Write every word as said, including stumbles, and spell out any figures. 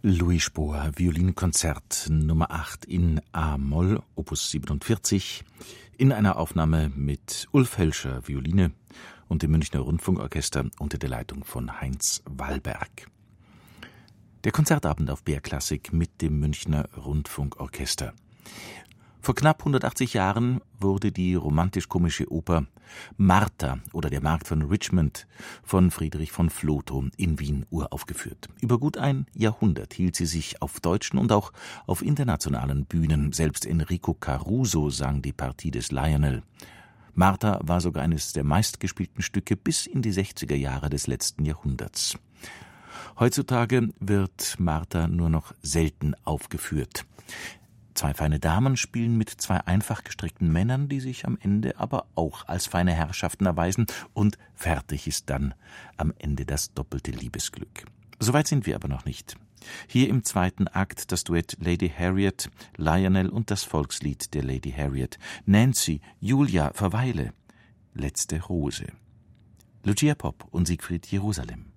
Louis Spohr, Violinkonzert Nummer acht in A-Moll, Opus siebenundvierzig, in einer Aufnahme mit Ulf Hölscher, Violine, und dem Münchner Rundfunkorchester unter der Leitung von Heinz Wallberg. Der Konzertabend auf B R Klassik mit dem Münchner Rundfunkorchester. Vor knapp hundertachtzig Jahren wurde die romantisch-komische Oper Martha oder der Markt von Richmond von Friedrich von Flotow in Wien uraufgeführt. Über gut ein Jahrhundert hielt sie sich auf deutschen und auch auf internationalen Bühnen. Selbst Enrico Caruso sang die Partie des Lionel. Martha war sogar eines der meistgespielten Stücke bis in die sechziger Jahre des letzten Jahrhunderts. Heutzutage wird Martha nur noch selten aufgeführt. Zwei feine Damen spielen mit zwei einfach gestrickten Männern, die sich am Ende aber auch als feine Herrschaften erweisen, und fertig ist dann am Ende das doppelte Liebesglück. Soweit sind wir aber noch nicht. Hier im zweiten Akt das Duett Lady Harriet, Lionel und das Volkslied der Lady Harriet. Nancy, Julia, verweile, letzte Rose. Lucia Popp und Siegfried Jerusalem.